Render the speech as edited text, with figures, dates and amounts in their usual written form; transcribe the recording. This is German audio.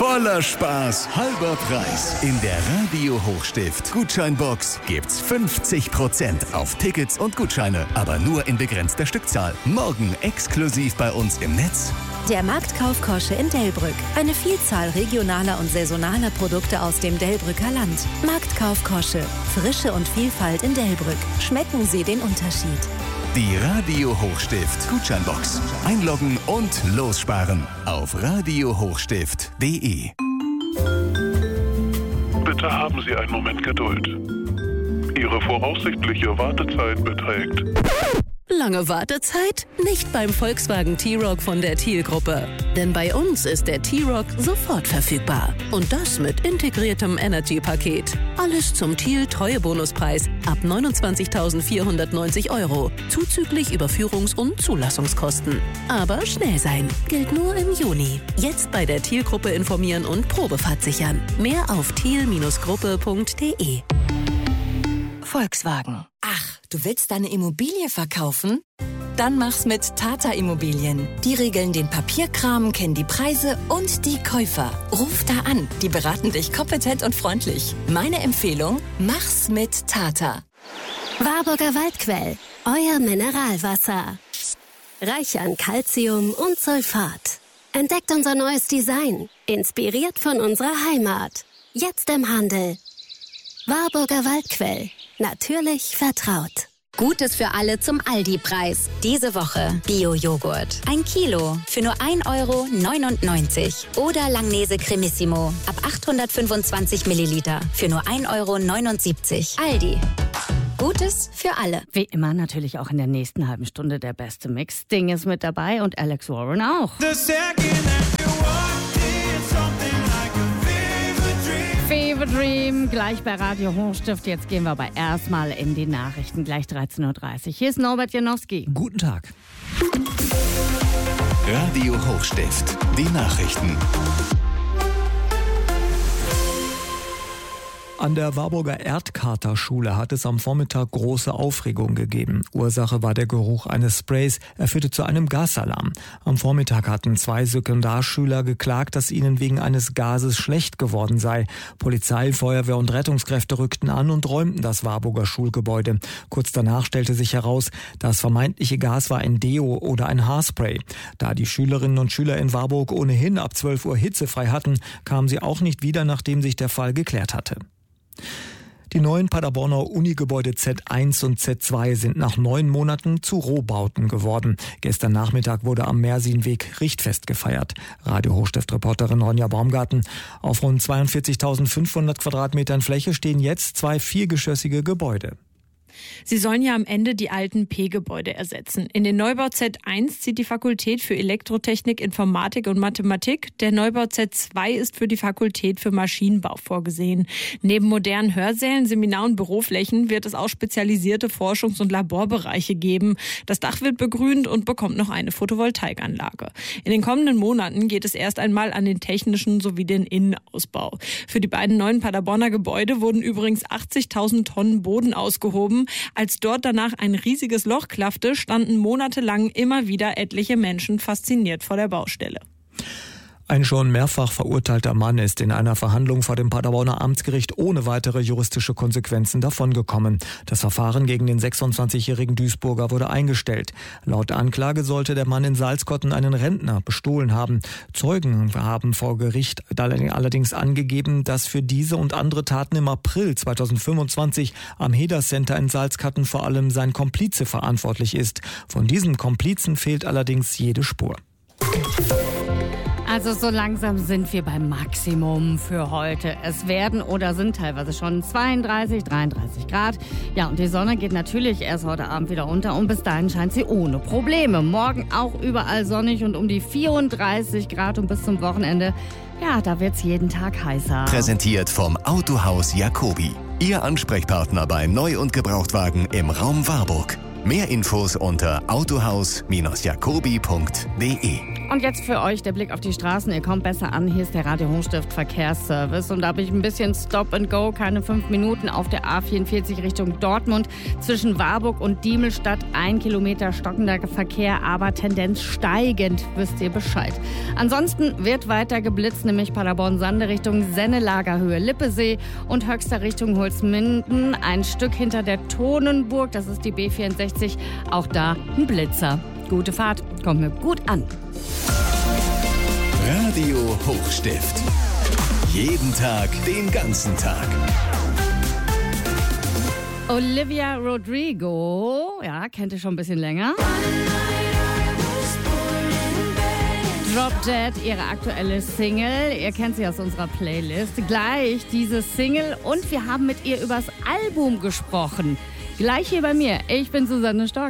Voller Spaß, halber Preis. In der Radio Hochstift Gutscheinbox gibt's 50% auf Tickets und Gutscheine. Aber nur in begrenzter Stückzahl. Morgen exklusiv bei uns im Netz. Der Marktkauf Kosche in Delbrück. Eine Vielzahl regionaler und saisonaler Produkte aus dem Delbrücker Land. Marktkauf Kosche. Frische und Vielfalt in Delbrück. Schmecken Sie den Unterschied. Die Radio Hochstift Gutscheinbox. Einloggen und lossparen auf radiohochstift.de. Bitte haben Sie einen Moment Geduld. Ihre voraussichtliche Wartezeit beträgt... Lange Wartezeit? Nicht beim Volkswagen T-Roc von der Thiel-Gruppe. Denn bei uns ist der T-Roc sofort verfügbar. Und das mit integriertem Energy-Paket. Alles zum Thiel-Treuebonuspreis ab 29.490 €. Zuzüglich Überführungs- und Zulassungskosten. Aber schnell sein. Gilt nur im Juni. Jetzt bei der Thiel-Gruppe informieren und Probefahrt sichern. Mehr auf thiel-gruppe.de. Volkswagen. Ach, du willst deine Immobilie verkaufen? Dann mach's mit Tata Immobilien. Die regeln den Papierkram, kennen die Preise und die Käufer. Ruf da an, die beraten dich kompetent und freundlich. Meine Empfehlung, mach's mit Tata. Warburger Waldquell, euer Mineralwasser. Reich an Calcium und Sulfat. Entdeckt unser neues Design, inspiriert von unserer Heimat. Jetzt im Handel. Warburger Waldquell. Natürlich vertraut. Gutes für alle zum Aldi-Preis. Diese Woche Bio-Joghurt. 1 Kilo für nur 1,99 €. Oder Langnese Cremissimo ab 825 Milliliter für nur 1,79 €. Aldi. Gutes für alle. Wie immer natürlich auch in der nächsten halben Stunde der beste Mix. Sting ist mit dabei und Alex Warren auch. Fever Dream, gleich bei Radio Hochstift. Jetzt gehen wir aber erstmal in die Nachrichten, gleich 13:30 Uhr. Hier ist Norbert Janowski. Guten Tag. Radio Hochstift, die Nachrichten. An der Warburger Erdkaterschule hat es am Vormittag große Aufregung gegeben. Ursache war der Geruch eines Sprays. Er führte zu einem Gasalarm. Am Vormittag hatten 2 Sekundarschüler geklagt, dass ihnen wegen eines Gases schlecht geworden sei. Polizei, Feuerwehr und Rettungskräfte rückten an und räumten das Warburger Schulgebäude. Kurz danach stellte sich heraus, das vermeintliche Gas war ein Deo oder ein Haarspray. Da die Schülerinnen und Schüler in Warburg ohnehin ab 12 Uhr hitzefrei hatten, kamen sie auch nicht wieder, nachdem sich der Fall geklärt hatte. Die neuen Paderborner Unigebäude Z1 und Z2 sind nach 9 Monaten zu Rohbauten geworden. Gestern Nachmittag wurde am Mersinweg Richtfest gefeiert. Radio Hochstift-Reporterin Ronja Baumgarten. Auf rund 42.500 Quadratmetern Fläche stehen jetzt 2 viergeschossige Gebäude. Sie sollen ja am Ende die alten P-Gebäude ersetzen. In den Neubau Z1 zieht die Fakultät für Elektrotechnik, Informatik und Mathematik. Der Neubau Z2 ist für die Fakultät für Maschinenbau vorgesehen. Neben modernen Hörsälen, Seminar- und Büroflächen wird es auch spezialisierte Forschungs- und Laborbereiche geben. Das Dach wird begrünt und bekommt noch eine Photovoltaikanlage. In den kommenden Monaten geht es erst einmal an den technischen sowie den Innenausbau. Für die beiden neuen Paderborner Gebäude wurden übrigens 80.000 Tonnen Boden ausgehoben. Als dort danach ein riesiges Loch klaffte, standen monatelang immer wieder etliche Menschen fasziniert vor der Baustelle. Ein schon mehrfach verurteilter Mann ist in einer Verhandlung vor dem Paderborner Amtsgericht ohne weitere juristische Konsequenzen davongekommen. Das Verfahren gegen den 26-jährigen Duisburger wurde eingestellt. Laut Anklage sollte der Mann in Salzkotten einen Rentner bestohlen haben. Zeugen haben vor Gericht allerdings angegeben, dass für diese und andere Taten im April 2025 am Heder Center in Salzkotten vor allem sein Komplize verantwortlich ist. Von diesem Komplizen fehlt allerdings jede Spur. Also so langsam sind wir beim Maximum für heute. Es werden oder sind teilweise schon 32, 33 Grad. Ja, und die Sonne geht natürlich erst heute Abend wieder unter und bis dahin scheint sie ohne Probleme. Morgen auch überall sonnig und um die 34 Grad und bis zum Wochenende, ja, da wird's jeden Tag heißer. Präsentiert vom Autohaus Jacobi. Ihr Ansprechpartner bei Neu- und Gebrauchtwagen im Raum Warburg. Mehr Infos unter autohaus-jacobi.de. Und jetzt für euch der Blick auf die Straßen. Ihr kommt besser an. Hier ist der Radio Hochstift Verkehrsservice. Und da habe ich ein bisschen Stop and Go, keine 5 Minuten auf der A44 Richtung Dortmund. Zwischen Warburg und Diemelstadt 1 Kilometer stockender Verkehr, aber Tendenz steigend, wisst ihr Bescheid. Ansonsten wird weiter geblitzt, nämlich Paderborn-Sande Richtung Sennelagerhöhe Lippesee und Höxter Richtung Holzminden. Ein Stück hinter der Tonenburg, das ist die B64, auch da ein Blitzer. Gute Fahrt, kommt mir gut an. Radio Hochstift. Jeden Tag, den ganzen Tag. Olivia Rodrigo, ja, kennt ihr schon ein bisschen länger. Drop Dead, ihre aktuelle Single. Ihr kennt sie aus unserer Playlist. Gleich diese Single und wir haben mit ihr übers Album gesprochen. Gleich hier bei mir. Ich bin Susanne Stork.